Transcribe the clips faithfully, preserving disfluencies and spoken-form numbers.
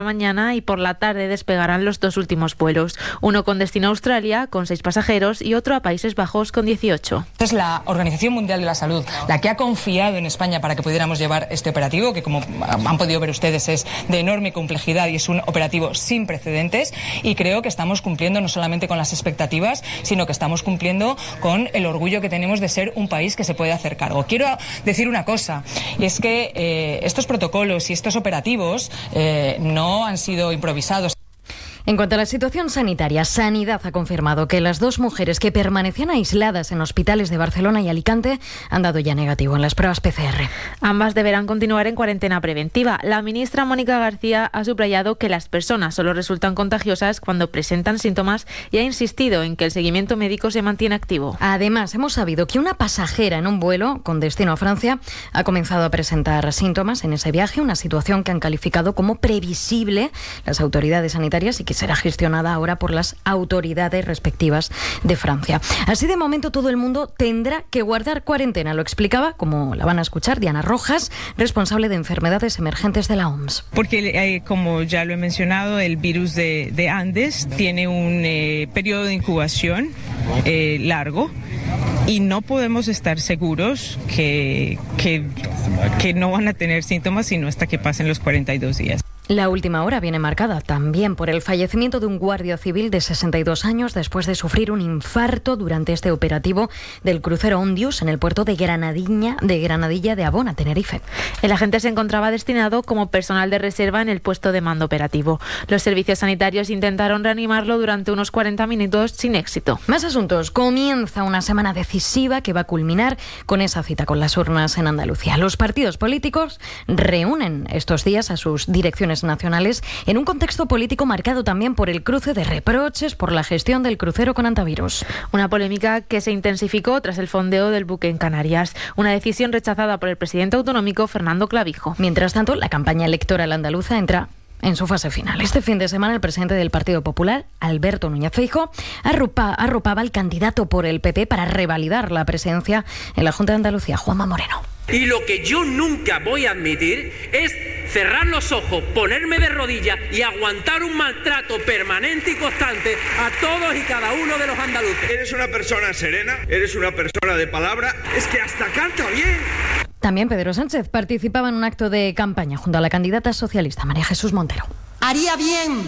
mañana y por la tarde despegarán los dos últimos vuelos, uno con destino a Australia con seis pasajeros y otro a Países Bajos con dieciocho. Es la Organización Mundial de la Salud la que ha confiado en España para que pudiéramos llevar este operativo, que como han podido ver ustedes es de enorme complejidad y es un operativo sin precedentes, y creo que estamos cumpliendo no solamente con las expectativas, sino que estamos cumpliendo con el orgullo que tenemos de ser un país que se puede hacer cargo. Quiero decir una cosa, y es que eh, estos protocolos y estos operativos eh, no han sido improvisados. En cuanto a la situación sanitaria, Sanidad ha confirmado que las dos mujeres que permanecían aisladas en hospitales de Barcelona y Alicante han dado ya negativo en las pruebas P C R. Ambas deberán continuar en cuarentena preventiva. La ministra Mónica García ha subrayado que las personas solo resultan contagiosas cuando presentan síntomas y ha insistido en que el seguimiento médico se mantiene activo. Además, hemos sabido que una pasajera en un vuelo con destino a Francia ha comenzado a presentar síntomas en ese viaje, una situación que han calificado como previsible las autoridades sanitarias y que será gestionada ahora por las autoridades respectivas de Francia. Así, de momento, todo el mundo tendrá que guardar cuarentena. Lo explicaba, como la van a escuchar, Diana Rojas, responsable de enfermedades emergentes de la O M S. Porque, eh, como ya lo he mencionado, el virus de, de Andes tiene un eh, periodo de incubación eh, largo y no podemos estar seguros que, que, que no van a tener síntomas sino hasta que pasen los cuarenta y dos días. La última hora viene marcada también por el fallecimiento de un guardia civil de sesenta y dos años después de sufrir un infarto durante este operativo del crucero Ondius en el puerto de Granadilla de Granadilla de Abona, Tenerife. El agente se encontraba destinado como personal de reserva en el puesto de mando operativo. Los servicios sanitarios intentaron reanimarlo durante unos cuarenta minutos sin éxito. Más asuntos. Comienza una semana decisiva que va a culminar con esa cita con las urnas en Andalucía. Los partidos políticos reúnen estos días a sus direcciones nacionales en un contexto político marcado también por el cruce de reproches por la gestión del crucero con antivirus. Una polémica que se intensificó tras el fondeo del buque en Canarias, una decisión rechazada por el presidente autonómico Fernando Clavijo. Mientras tanto, la campaña electoral andaluza entra en su fase final. Este fin de semana, el presidente del Partido Popular, Alberto Núñez Feijóo, arropa, arropaba al candidato por el P P para revalidar la presidencia en la Junta de Andalucía, Juanma Moreno. Y lo que yo nunca voy a admitir es cerrar los ojos, ponerme de rodillas y aguantar un maltrato permanente y constante a todos y cada uno de los andaluces. Eres una persona serena, eres una persona de palabra, es que hasta canta bien. También Pedro Sánchez participaba en un acto de campaña junto a la candidata socialista María Jesús Montero. Haría bien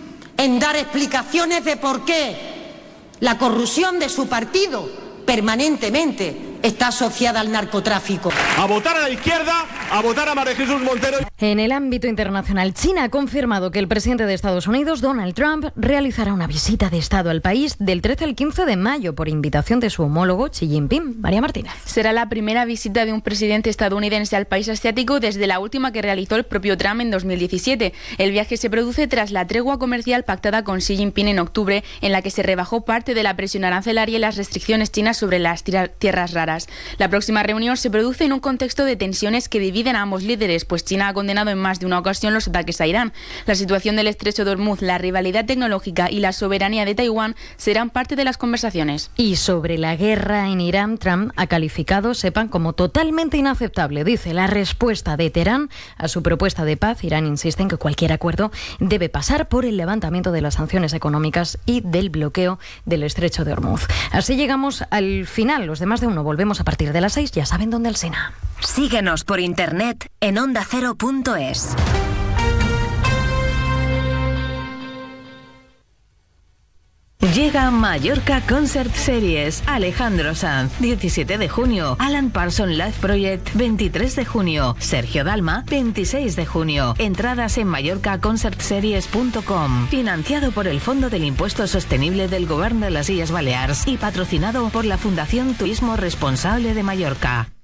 en dar explicaciones de por qué la corrupción de su partido permanentemente está asociada al narcotráfico. A votar a la izquierda, a votar a María Jesús Montero. En el ámbito internacional, China ha confirmado que el presidente de Estados Unidos, Donald Trump, realizará una visita de Estado al país del trece al quince de mayo por invitación de su homólogo Xi Jinping. María Martínez. Será la primera visita de un presidente estadounidense al país asiático desde la última que realizó el propio Trump en dos mil diecisiete. El viaje se produce tras la tregua comercial pactada con Xi Jinping en octubre, en la que se rebajó parte de la presión arancelaria y las restricciones chinas sobre las tierras raras. La próxima reunión se produce en un contexto de tensiones que dividen a ambos líderes, pues China ha condenado en más de una ocasión los ataques a Irán. La situación del estrecho de Hormuz, la rivalidad tecnológica y la soberanía de Taiwán serán parte de las conversaciones. Y sobre la guerra en Irán, Trump ha calificado, sepan, como totalmente inaceptable, dice, la respuesta de Teherán a su propuesta de paz. Irán insiste en que cualquier acuerdo debe pasar por el levantamiento de las sanciones económicas y del bloqueo del estrecho de Hormuz. Así llegamos al final. Los demás de uno volvemos a partir de las seis, ya saben dónde, Alsina. Síguenos por internet en onda cero punto es. Llega Mallorca Concert Series. Alejandro Sanz, diecisiete de junio. Alan Parsons Live Project, veintitrés de junio. Sergio Dalma, veintiséis de junio. Entradas en mallorca concert series punto com. Financiado por el Fondo del Impuesto Sostenible del Gobierno de las Illes Balears y patrocinado por la Fundación Turismo Responsable de Mallorca.